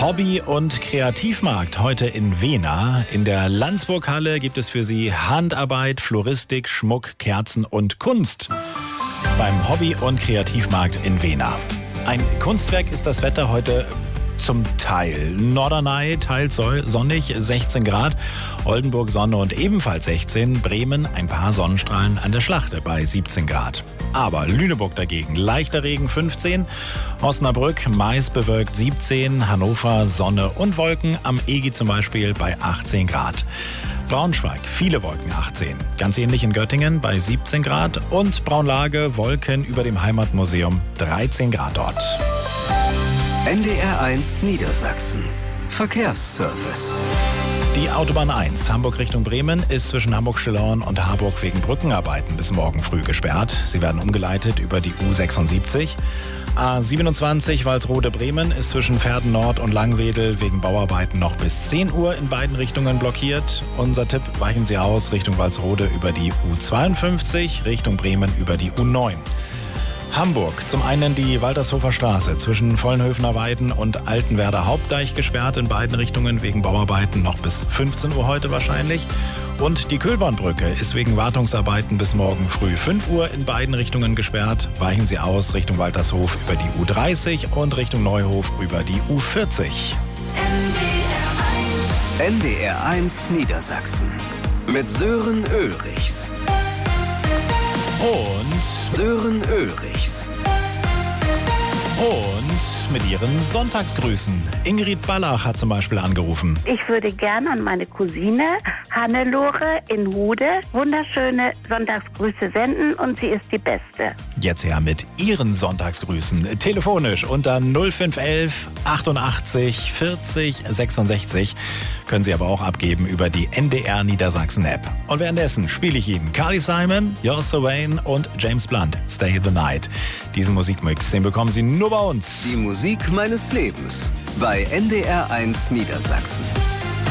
Hobby- und Kreativmarkt heute in Wehna. In der Landsburg-Halle gibt es für Sie Handarbeit, Floristik, Schmuck, Kerzen und Kunst. Beim Hobby- und Kreativmarkt in Wehna. Ein Kunstwerk ist das Wetter heute zum Teil. Norderney teils sonnig, 16 Grad. Oldenburg Sonne und ebenfalls 16. Bremen ein paar Sonnenstrahlen an der Schlachte bei 17 Grad. Aber Lüneburg dagegen leichter Regen 15. Osnabrück meist bewölkt 17. Hannover Sonne und Wolken. Am Egi zum Beispiel bei 18 Grad. Braunschweig, viele Wolken 18. Ganz ähnlich in Göttingen bei 17 Grad. Und Braunlage, Wolken über dem Heimatmuseum 13 Grad dort. NDR 1 Niedersachsen. Verkehrsservice. Die Autobahn 1 Hamburg Richtung Bremen ist zwischen Hamburg-Stillauern und Harburg wegen Brückenarbeiten bis morgen früh gesperrt. Sie werden umgeleitet über die U76. A27 Walsrode-Bremen ist zwischen Verden Nord und Langwedel wegen Bauarbeiten noch bis 10 Uhr in beiden Richtungen blockiert. Unser Tipp: weichen Sie aus Richtung Walsrode über die U52, Richtung Bremen über die U9. Hamburg, zum einen die Waltershofer Straße zwischen Vollenhöfener Weiden und Altenwerder Hauptdeich gesperrt in beiden Richtungen wegen Bauarbeiten noch bis 15 Uhr heute wahrscheinlich. Und die Köhlbornbrücke ist wegen Wartungsarbeiten bis morgen früh 5 Uhr in beiden Richtungen gesperrt. Weichen Sie aus Richtung Waltershof über die U30 und Richtung Neuhof über die U40. NDR 1 Niedersachsen mit Sören Ulrichs. Und Sören Ulrichs. Und mit ihren Sonntagsgrüßen. Ingrid Ballach hat zum Beispiel angerufen. Ich würde gerne an meine Cousine Hannelore in Hude wunderschöne Sonntagsgrüße senden und sie ist die Beste. Jetzt her mit ihren Sonntagsgrüßen. Telefonisch unter 0511 88 40 66. Können Sie aber auch abgeben über die NDR Niedersachsen App. Und währenddessen spiele ich Ihnen Carly Simon, You're So Vain und James Blunt, Stay the Night. Diesen Musikmix, den bekommen Sie nur bei uns. Die Musik meines Lebens bei NDR 1 Niedersachsen.